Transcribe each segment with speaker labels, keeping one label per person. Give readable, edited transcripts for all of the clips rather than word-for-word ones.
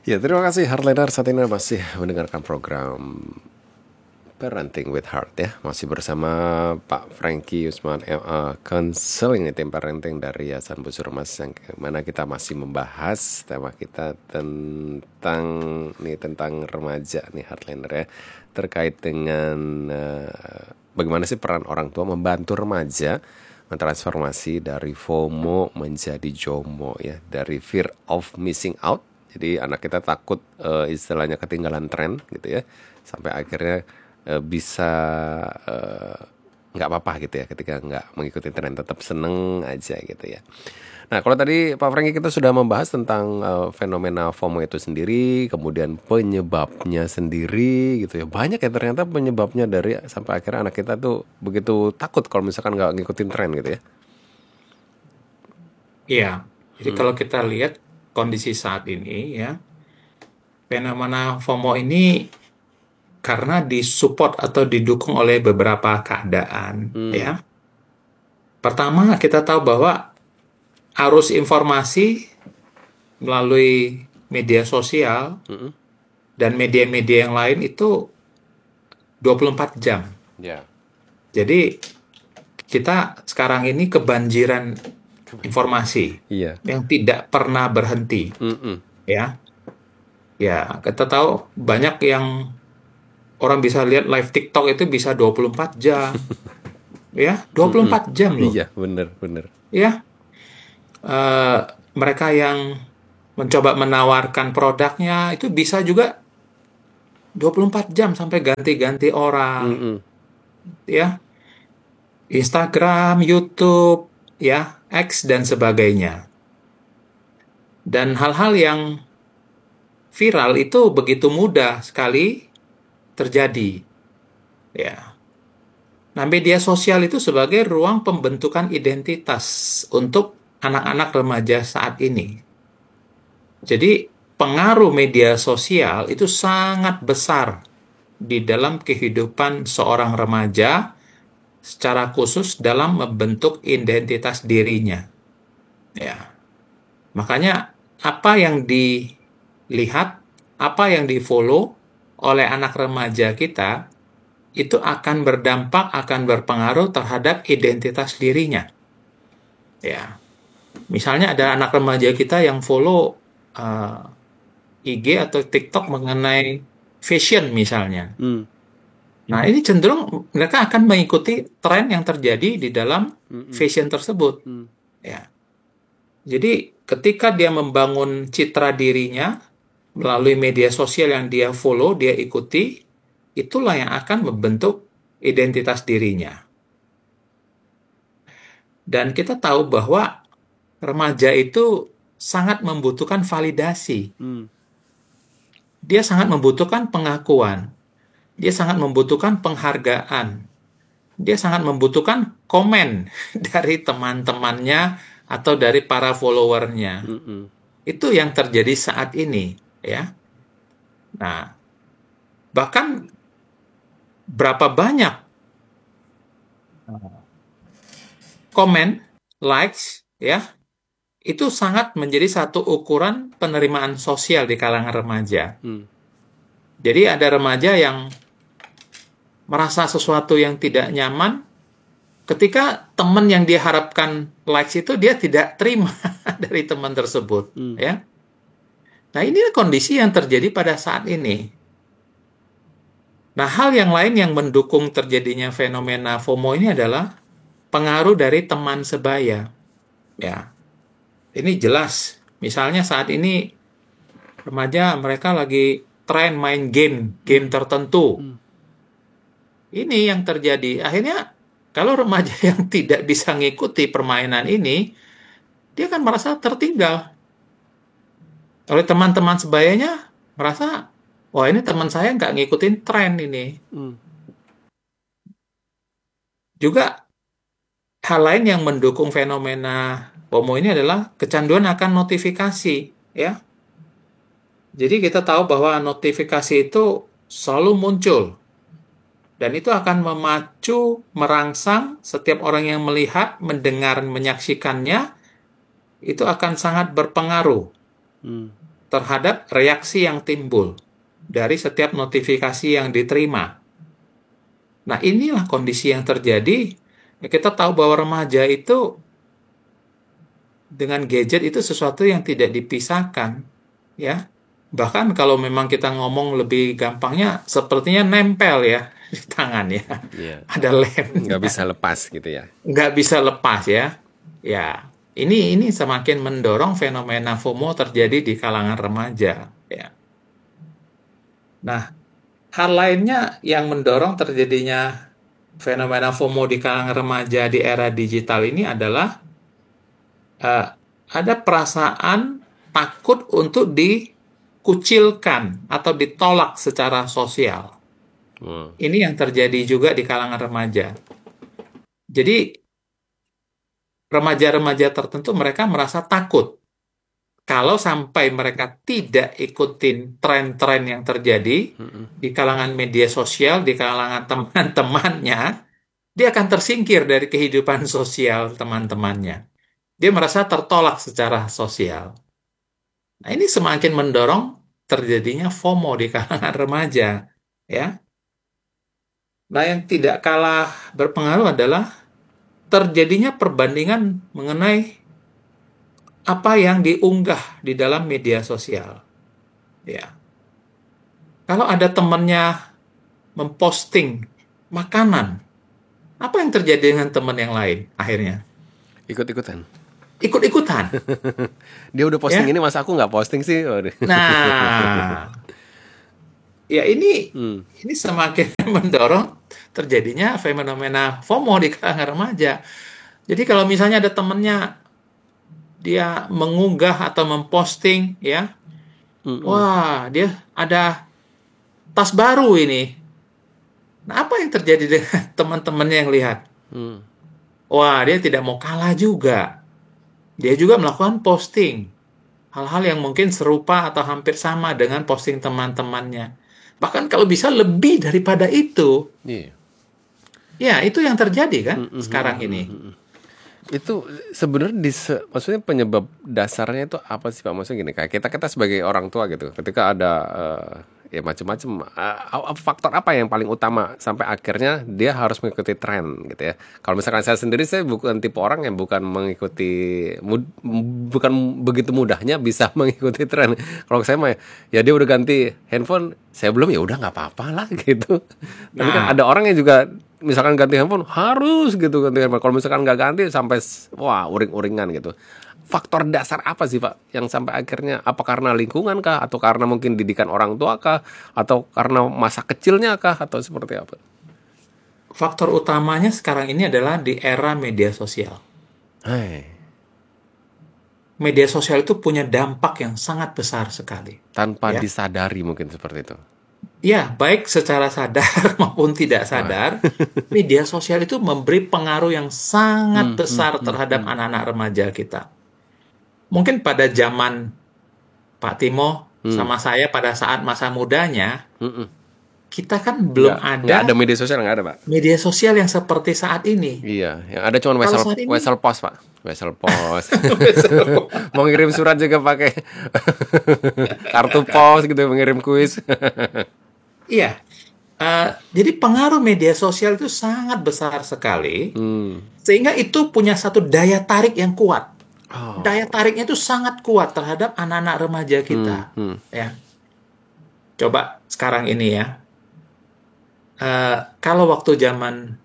Speaker 1: Ya, terima kasih Heartliner. Saat ini masih mendengarkan program Parenting with Heart ya. Masih bersama Pak Frankie Usman MA, Counseling Tim Parenting dari Yayasan Busur Mas, yang mana kita masih membahas tema kita tentang remaja nih Heartliner ya. Terkait dengan bagaimana sih peran orang tua membantu remaja mentransformasi dari FOMO menjadi JOMO ya, dari fear of missing out. Jadi anak kita takut istilahnya ketinggalan tren gitu ya, sampai akhirnya bisa nggak apa-apa gitu ya ketika nggak mengikuti tren, tetap seneng aja gitu ya. Nah, kalau tadi Pak Franky kita sudah membahas tentang fenomena FOMO itu sendiri, kemudian penyebabnya sendiri gitu ya. Banyak ya ternyata penyebabnya dari sampai akhirnya anak kita tuh begitu takut kalau misalkan nggak ngikutin tren gitu ya.
Speaker 2: Iya, jadi kalau kita lihat kondisi saat ini ya, fenomena FOMO ini karena disupport atau didukung oleh beberapa keadaan ya. Pertama, kita tahu bahwa arus informasi melalui media sosial dan media-media yang lain itu 24 jam.
Speaker 1: Ya.
Speaker 2: Jadi kita sekarang ini kebanjiran informasi
Speaker 1: Iya.
Speaker 2: yang tidak pernah berhenti ya. Ya, kita tahu banyak yang orang bisa lihat live TikTok itu bisa 24 jam. Ya, 24 jam loh.
Speaker 1: Iya, bener.
Speaker 2: Ya, eh, mereka yang mencoba menawarkan produknya itu bisa juga 24 jam sampai ganti-ganti orang. Ya, Instagram, YouTube, ya, X dan sebagainya. Dan hal-hal yang viral itu begitu mudah sekali terjadi. Ya. Nah, media sosial itu sebagai ruang pembentukan identitas untuk anak-anak remaja saat ini. Jadi, pengaruh media sosial itu sangat besar di dalam kehidupan seorang remaja, secara khusus dalam membentuk identitas dirinya. Ya. Makanya, apa yang dilihat, apa yang di-follow oleh anak remaja kita, itu akan berdampak, akan berpengaruh terhadap identitas dirinya. Ya, misalnya ada anak remaja kita yang follow IG atau TikTok mengenai fashion misalnya. Nah, ini cenderung mereka akan mengikuti tren yang terjadi di dalam fashion tersebut. Ya, jadi ketika dia membangun citra dirinya melalui media sosial yang dia follow, dia ikuti, itulah yang akan membentuk identitas dirinya. Dan kita tahu bahwa remaja itu sangat membutuhkan validasi. Dia sangat membutuhkan pengakuan. Dia sangat membutuhkan penghargaan. Dia sangat membutuhkan komen dari teman-temannya atau dari para followernya. Itu yang terjadi saat ini, ya. Nah, bahkan berapa banyak komen, likes, ya, itu sangat menjadi satu ukuran penerimaan sosial di kalangan remaja. Jadi ada remaja yang merasa sesuatu yang tidak nyaman ketika teman yang dia harapkan likes itu dia tidak terima dari teman tersebut, ya. Nah, ini kondisi yang terjadi pada saat ini. Nah, hal yang lain yang mendukung terjadinya fenomena FOMO ini adalah pengaruh dari teman sebaya. Ya, ini jelas. Misalnya saat ini remaja mereka lagi tren main game tertentu. Ini yang terjadi. Akhirnya kalau remaja yang tidak bisa ngikuti permainan ini, dia akan merasa tertinggal. Oleh teman-teman sebayanya merasa, wah ini teman saya nggak ngikutin tren ini. Juga hal lain yang mendukung fenomena FOMO ini adalah kecanduan akan notifikasi, ya. Jadi kita tahu bahwa notifikasi itu selalu muncul. Dan itu akan memacu, merangsang setiap orang yang melihat, mendengar, menyaksikannya, itu akan sangat berpengaruh terhadap reaksi yang timbul dari setiap notifikasi yang diterima. Nah, inilah kondisi yang terjadi. Ya, kita tahu bahwa remaja itu dengan gadget itu sesuatu yang tidak dipisahkan, ya. Bahkan kalau memang kita ngomong lebih gampangnya, sepertinya nempel ya di tangan ya.
Speaker 1: Iya.
Speaker 2: Ada
Speaker 1: Nggak
Speaker 2: lemnya,
Speaker 1: bisa lepas gitu ya.
Speaker 2: nggak bisa lepas ya. Ya, ini semakin mendorong fenomena FOMO terjadi di kalangan remaja. Ya. Nah, hal lainnya yang mendorong terjadinya fenomena FOMO di kalangan remaja di era digital ini adalah eh, ada perasaan takut untuk dikucilkan atau ditolak secara sosial.
Speaker 1: Hmm.
Speaker 2: Ini yang terjadi juga di kalangan remaja. Jadi, remaja-remaja tertentu mereka merasa takut kalau sampai mereka tidak ikutin tren-tren yang terjadi di kalangan media sosial, di kalangan teman-temannya, dia akan tersingkir dari kehidupan sosial teman-temannya. Dia merasa tertolak secara sosial. Nah, ini semakin mendorong terjadinya FOMO di kalangan remaja, ya. Nah, yang tidak kalah berpengaruh adalah terjadinya perbandingan mengenai apa yang diunggah di dalam media sosial. Ya, kalau ada temannya memposting makanan, apa yang terjadi dengan teman yang lain? Akhirnya
Speaker 1: Ikut-ikutan.
Speaker 2: ikut-ikutan,
Speaker 1: Dia udah posting
Speaker 2: ya.
Speaker 1: ini, masa aku nggak posting sih? Waduh.
Speaker 2: Nah, ya
Speaker 1: Hmm.
Speaker 2: ini semakin mendorong terjadinya fenomena FOMO di kalangan remaja. Jadi kalau misalnya ada temennya dia mengunggah atau memposting, ya,
Speaker 1: Mm-mm.
Speaker 2: wah dia ada tas baru ini. Nah, apa yang terjadi dengan teman-temannya yang lihat?
Speaker 1: Hmm.
Speaker 2: Wah, dia tidak mau kalah juga. Dia juga melakukan posting hal-hal yang mungkin serupa atau hampir sama dengan posting teman-temannya. Bahkan kalau bisa lebih daripada itu.
Speaker 1: Iya.
Speaker 2: Ya, itu yang terjadi kan sekarang ini.
Speaker 1: Itu sebenarnya maksudnya penyebab dasarnya itu apa sih Pak? Maksudnya gini, kayak kita sebagai orang tua gitu, ketika ada ya macam-macam, faktor apa yang paling utama sampai akhirnya dia harus mengikuti tren gitu ya. Kalau misalkan saya sendiri, saya bukan tipe orang yang bukan mengikuti bukan begitu mudahnya bisa mengikuti tren. Kalau saya mah ya dia udah ganti handphone, saya belum, ya udah nggak apa-apa lah gitu. Tapi kan
Speaker 2: Nah,
Speaker 1: ada orang yang juga misalkan ganti handphone harus gitu ganti handphone. Kalau misalkan nggak ganti sampai wah uring-uringan gitu. Faktor dasar apa sih Pak yang sampai akhirnya, apa karena lingkungan kah, atau karena mungkin didikan orang tua kah, atau karena masa kecilnya kah, atau seperti apa?
Speaker 2: faktor utamanya sekarang ini adalah di era media sosial.
Speaker 1: Hai,
Speaker 2: Media sosial itu punya dampak yang sangat besar sekali.
Speaker 1: tanpa
Speaker 2: Ya,
Speaker 1: disadari mungkin seperti itu.
Speaker 2: ya, baik secara sadar maupun tidak
Speaker 1: Wah.
Speaker 2: sadar, media sosial itu memberi pengaruh yang sangat besar terhadap anak-anak remaja kita. Mungkin pada zaman Pak Timo sama saya pada saat masa mudanya,
Speaker 1: Mm-mm.
Speaker 2: kita kan belum
Speaker 1: Nggak ada
Speaker 2: ada
Speaker 1: media sosial, nggak ada Pak.
Speaker 2: media sosial yang seperti saat ini.
Speaker 1: Iya, yang ada cuma
Speaker 2: Kalau
Speaker 1: wesel
Speaker 2: saat ini,
Speaker 1: wesel pos Pak, wesel pos. Mau ngirim surat juga pakai kartu pos gitu, mengirim kuis.
Speaker 2: iya. Jadi pengaruh media sosial itu sangat besar sekali,
Speaker 1: Hmm.
Speaker 2: sehingga itu punya satu daya tarik yang kuat.
Speaker 1: Oh.
Speaker 2: Daya tariknya itu sangat kuat terhadap anak-anak remaja kita. Ya, coba sekarang ini ya. Kalau waktu zaman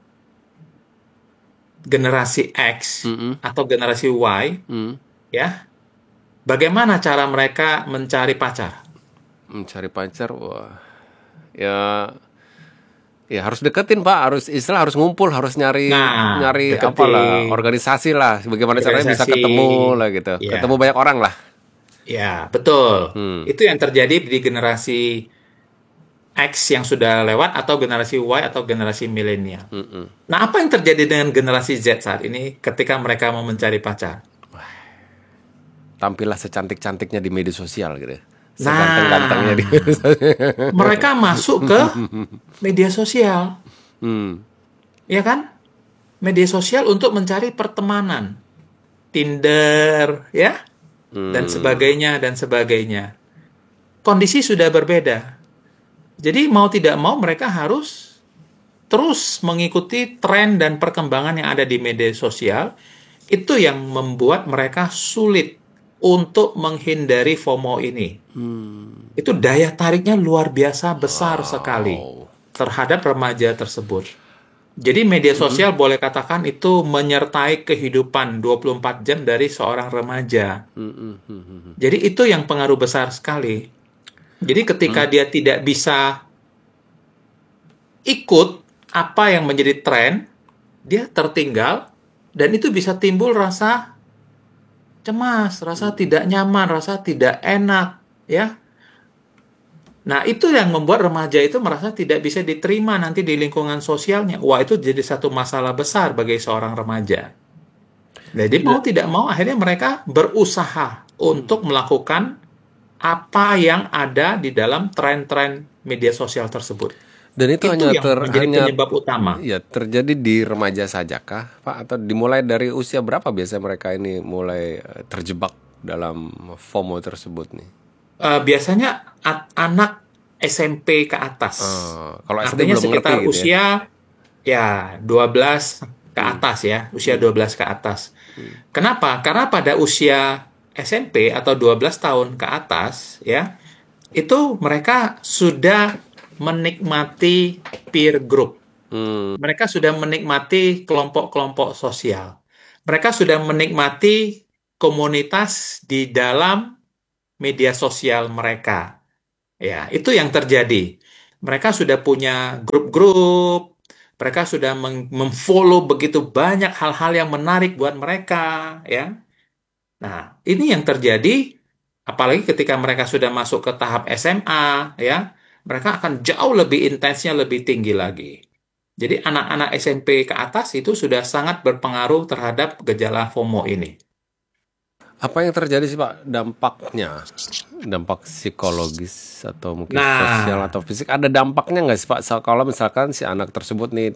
Speaker 2: generasi X atau generasi Y, ya, bagaimana cara mereka mencari pacar?
Speaker 1: Mencari pacar, wah, ya, ya harus deketin Pak, harus ngumpul, harus nyari
Speaker 2: Nah,
Speaker 1: nyari apalah,
Speaker 2: deketin
Speaker 1: organisasi lah, bagaimana caranya bisa
Speaker 2: organisasi,
Speaker 1: ketemu lah gitu, ketemu
Speaker 2: ya,
Speaker 1: banyak orang lah.
Speaker 2: ya, betul.
Speaker 1: Hmm.
Speaker 2: Itu yang terjadi di generasi X yang sudah lewat atau generasi Y atau generasi milenial. Nah, apa yang terjadi dengan generasi Z saat ini ketika mereka mau mencari pacar?
Speaker 1: Tampillah secantik-cantiknya di media sosial gitu, seganteng-gantengnya di
Speaker 2: Nah,
Speaker 1: media sosial.
Speaker 2: mereka masuk ke media sosial,
Speaker 1: Hmm.
Speaker 2: ya kan? Media sosial untuk mencari pertemanan. Tinder, ya. dan sebagainya, dan sebagainya. Kondisi sudah berbeda. Jadi mau tidak mau mereka harus terus mengikuti tren dan perkembangan yang ada di media sosial. Itu yang membuat mereka sulit untuk menghindari FOMO ini. Itu daya tariknya luar biasa besar sekali
Speaker 1: Wow.
Speaker 2: terhadap remaja tersebut. Jadi media sosial boleh katakan itu menyertai kehidupan 24 jam dari seorang remaja. Jadi itu yang pengaruh besar sekali. Jadi ketika dia tidak bisa ikut apa yang menjadi tren, dia tertinggal, dan itu bisa timbul rasa cemas, rasa tidak nyaman, rasa tidak enak, ya. Nah, itu yang membuat remaja itu merasa tidak bisa diterima nanti di lingkungan sosialnya. Wah, itu jadi satu masalah besar bagi seorang remaja. Jadi mau tidak mau akhirnya mereka berusaha untuk melakukan apa yang ada di dalam tren-tren media sosial tersebut.
Speaker 1: Dan itu
Speaker 2: Itu yang menjadi penyebab utama.
Speaker 1: ya terjadi di remaja saja kah, Pak? Atau dimulai dari usia berapa biasanya mereka ini mulai terjebak dalam FOMO tersebut nih?
Speaker 2: Biasanya anak SMP ke atas.
Speaker 1: Kalau SD
Speaker 2: Artinya
Speaker 1: belum
Speaker 2: sekitar
Speaker 1: ngerti gitu ya?
Speaker 2: usia ya 12 ke atas ya, usia 12 ke atas. Kenapa? Karena pada usia SMP atau 12 tahun ke atas ya, itu mereka sudah menikmati peer group. Mereka sudah menikmati kelompok-kelompok sosial. Mereka sudah menikmati komunitas di dalam media sosial mereka. Ya, itu yang terjadi. Mereka sudah punya grup-grup, mereka sudah memfollow begitu banyak hal-hal yang menarik buat mereka, ya. Nah, ini yang terjadi, apalagi ketika mereka sudah masuk ke tahap SMA, ya, mereka akan jauh lebih intensnya, lebih tinggi lagi. Jadi anak-anak SMP ke atas itu sudah sangat berpengaruh terhadap gejala FOMO ini.
Speaker 1: Apa yang terjadi sih Pak dampaknya? Dampak psikologis atau mungkin sosial
Speaker 2: Nah,
Speaker 1: atau fisik? Ada dampaknya nggak sih Pak? Kalau misalkan si anak tersebut nih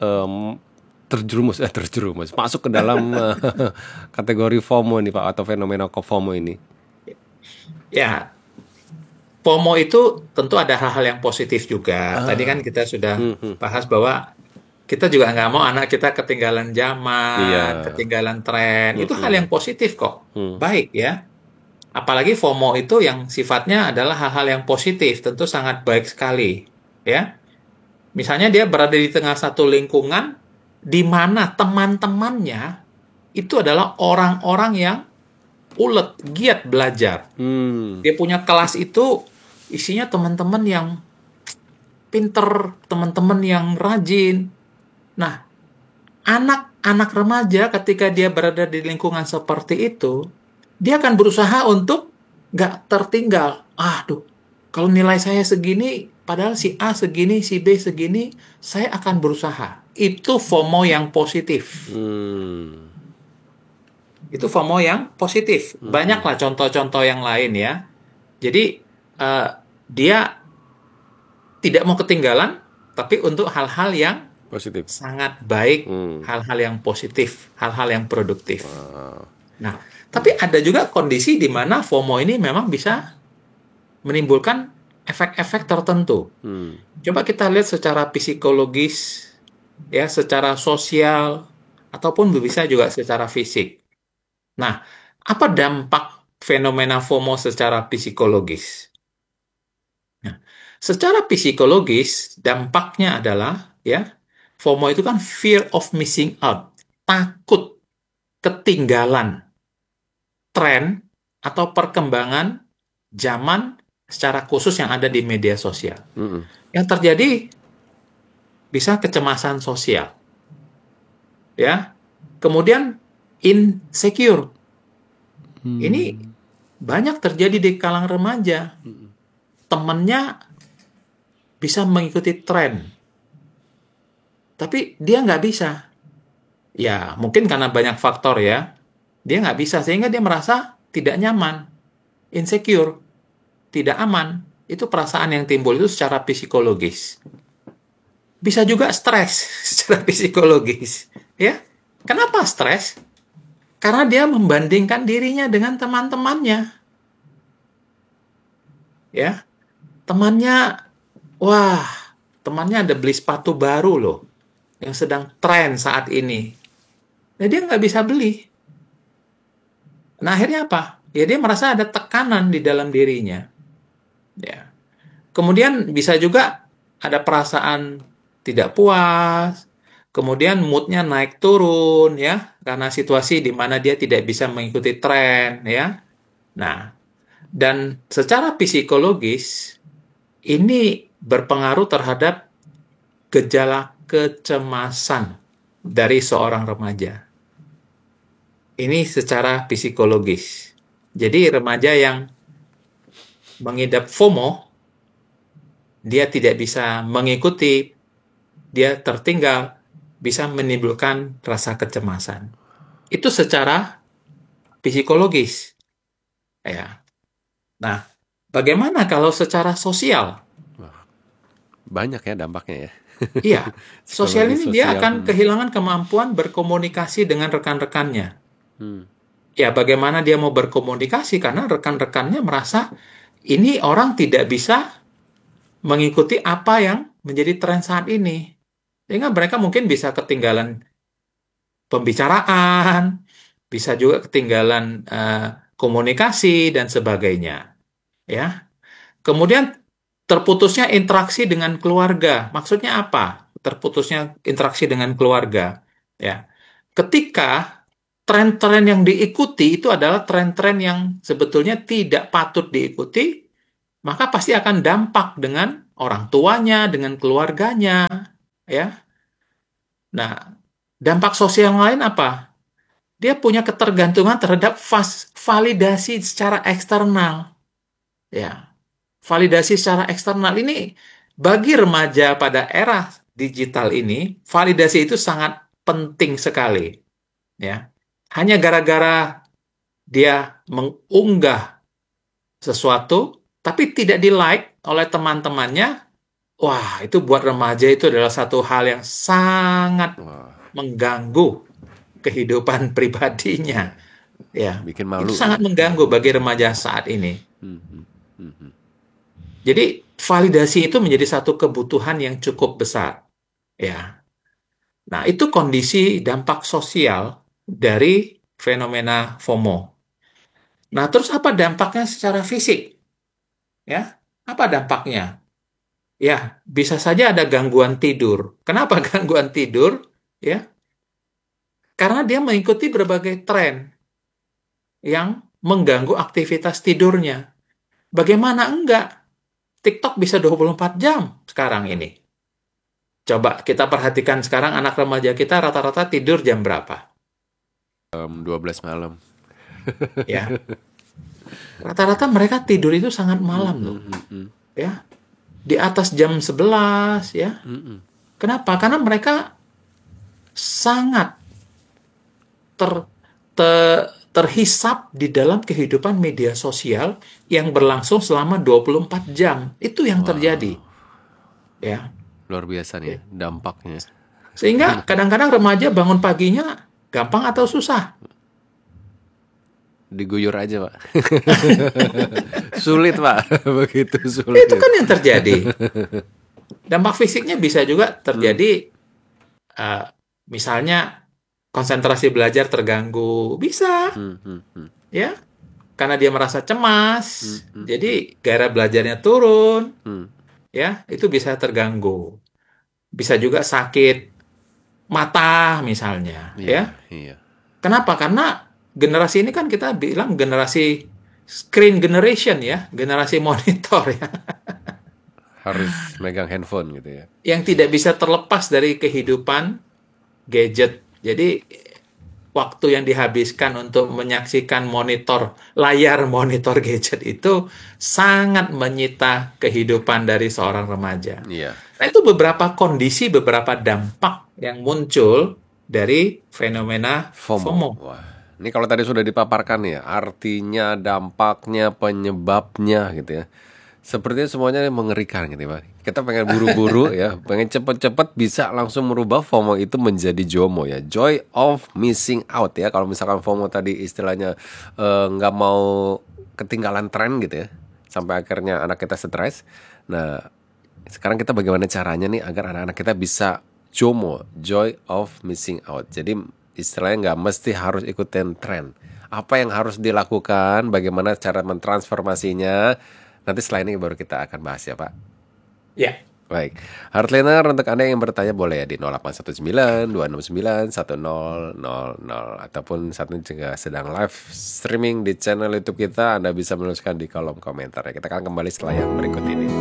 Speaker 1: terjerumus masuk ke dalam kategori FOMO nih Pak, atau fenomena FOMO ini.
Speaker 2: ya, FOMO itu tentu ada hal-hal yang positif juga. Tadi kan kita sudah bahas bahwa kita juga nggak mau anak kita ketinggalan zaman,
Speaker 1: Iya.
Speaker 2: ketinggalan tren. Itu hal yang positif kok. Baik ya. Apalagi FOMO itu yang sifatnya adalah hal-hal yang positif, tentu sangat baik sekali. Ya. Misalnya dia berada di tengah satu lingkungan di mana teman-temannya itu adalah orang-orang yang ulet, giat belajar. Dia punya kelas itu isinya teman-teman yang pinter, teman-teman yang rajin. Nah, anak-anak remaja ketika dia berada di lingkungan seperti itu, dia akan berusaha untuk nggak tertinggal. Aduh, kalau nilai saya segini, padahal si A segini, si B segini, saya akan berusaha. Itu FOMO yang positif. Itu FOMO yang positif. Banyaklah contoh-contoh yang lain ya. Jadi, dia tidak mau ketinggalan, tapi untuk hal-hal yang
Speaker 1: Positif.
Speaker 2: sangat baik, hal-hal yang positif, hal-hal yang produktif. Nah, tapi ada juga kondisi di mana FOMO ini memang bisa menimbulkan efek-efek tertentu. Coba kita lihat secara psikologis, ya, secara sosial, ataupun bisa juga secara fisik. Nah, apa dampak fenomena FOMO secara psikologis? Nah, secara psikologis, dampaknya adalah, ya, FOMO itu kan fear of missing out, takut ketinggalan tren atau perkembangan zaman secara khusus yang ada di media sosial. Yang terjadi bisa kecemasan sosial, ya. Kemudian insecure. Ini banyak terjadi di kalangan remaja. Temennya bisa mengikuti tren, tapi dia nggak bisa. Ya, mungkin karena banyak faktor ya. Dia nggak bisa, sehingga dia merasa tidak nyaman, insecure, tidak aman. Itu perasaan yang timbul itu secara psikologis. Bisa juga stres secara psikologis. Ya, kenapa stres? Karena dia membandingkan dirinya dengan teman-temannya, ya. Temannya, wah, temannya ada beli sepatu baru loh, yang sedang tren saat ini. Nah, dia nggak bisa beli. Nah, akhirnya apa? Ya, dia merasa ada tekanan di dalam dirinya. Ya. Kemudian bisa juga ada perasaan tidak puas, kemudian moodnya naik turun, ya, karena situasi di mana dia tidak bisa mengikuti tren, ya. Nah, dan secara psikologis, ini berpengaruh terhadap gejala kecemasan dari seorang remaja. Ini secara psikologis. Jadi remaja yang mengidap FOMO, dia tidak bisa mengikuti, dia tertinggal, bisa menimbulkan rasa kecemasan. Itu secara psikologis. Ya. Nah, bagaimana kalau secara sosial?
Speaker 1: Banyak ya dampaknya ya.
Speaker 2: Iya, sosial
Speaker 1: Psikologi
Speaker 2: ini dia
Speaker 1: sosial.
Speaker 2: akan kehilangan kemampuan berkomunikasi dengan rekan-rekannya. Ya, bagaimana dia mau berkomunikasi karena rekan-rekannya merasa ini orang tidak bisa mengikuti apa yang menjadi tren saat ini. Sehingga mereka mungkin bisa ketinggalan pembicaraan, bisa juga ketinggalan komunikasi dan sebagainya. Ya. Kemudian terputusnya interaksi dengan keluarga. Maksudnya apa? Terputusnya interaksi dengan keluarga. Ya. Ketika tren-tren yang diikuti itu adalah tren-tren yang sebetulnya tidak patut diikuti, maka pasti akan dampak dengan orang tuanya, dengan keluarganya, ya. Nah, dampak sosial yang lain apa? Dia punya ketergantungan terhadap validasi secara eksternal, ya. Validasi secara eksternal ini bagi remaja pada era digital ini, validasi itu sangat penting sekali, ya. Hanya gara-gara dia mengunggah sesuatu, tapi tidak di-like oleh teman-temannya, wah, itu buat remaja itu adalah satu hal yang sangat
Speaker 1: Wah,
Speaker 2: mengganggu kehidupan pribadinya. Ya,
Speaker 1: bikin
Speaker 2: itu
Speaker 1: malu
Speaker 2: sangat
Speaker 1: ya.
Speaker 2: mengganggu bagi remaja saat ini.
Speaker 1: Hmm, hmm, hmm, hmm.
Speaker 2: Jadi, validasi itu menjadi satu kebutuhan yang cukup besar. Ya. Nah, itu kondisi dampak sosial dari fenomena FOMO. Nah, terus apa dampaknya secara fisik? Ya, apa dampaknya? Ya, bisa saja ada gangguan tidur. Kenapa gangguan tidur? Ya, karena dia mengikuti berbagai tren yang mengganggu aktivitas tidurnya. Bagaimana enggak? TikTok bisa 24 jam sekarang ini. Coba kita perhatikan sekarang anak remaja kita rata-rata tidur jam berapa?
Speaker 1: 12 malam.
Speaker 2: Ya, rata-rata mereka tidur itu sangat malam loh. Ya, di atas jam 11 ya. Kenapa? Karena mereka sangat ter, terhisap di dalam kehidupan media sosial yang berlangsung selama 24 jam. Itu yang terjadi. Ya.
Speaker 1: Luar biasa nih ya, dampaknya.
Speaker 2: Sehingga kadang-kadang remaja bangun paginya gampang atau susah.
Speaker 1: Diguyur aja, Pak. Sulit, Pak. Begitu sulit.
Speaker 2: Itu kan yang terjadi. Dampak fisiknya bisa juga terjadi, misalnya konsentrasi belajar terganggu. Bisa, ya. Karena dia merasa cemas, jadi gairah belajarnya turun, ya, itu bisa terganggu. Bisa juga sakit mata misalnya, ya.
Speaker 1: Iya.
Speaker 2: Kenapa? Karena generasi ini kan kita bilang generasi screen generation ya, generasi monitor ya,
Speaker 1: Harus megang handphone gitu ya.
Speaker 2: yang tidak bisa terlepas dari kehidupan gadget. Jadi waktu yang dihabiskan untuk menyaksikan layar monitor gadget itu sangat menyita kehidupan dari seorang remaja.
Speaker 1: Iya.
Speaker 2: Nah, itu beberapa kondisi, beberapa dampak yang muncul dari fenomena FOMO.
Speaker 1: Wah, ini kalau tadi sudah dipaparkan ya, artinya, dampaknya, penyebabnya gitu ya. Sepertinya semuanya mengerikan gitu ya, Pak. Kita pengen buru-buru ya, pengen cepet-cepet bisa langsung merubah FOMO itu menjadi JOMO ya, joy of missing out ya. Kalau misalkan FOMO tadi istilahnya nggak mau ketinggalan tren gitu ya, sampai akhirnya anak kita stres. Nah, sekarang kita bagaimana caranya nih agar anak-anak kita bisa JOMO, joy of missing out. Jadi istilahnya nggak mesti harus ikutin tren. Apa yang harus dilakukan, bagaimana cara mentransformasinya, nanti setelah ini baru kita akan bahas ya Pak.
Speaker 2: Ya,
Speaker 1: Baik, Heartliner, untuk Anda yang bertanya boleh ya di 0819-269-1000 ataupun saat ini juga sedang live streaming di channel YouTube kita, Anda bisa menuliskan di kolom komentar ya. Kita akan kembali setelah yang berikut ini.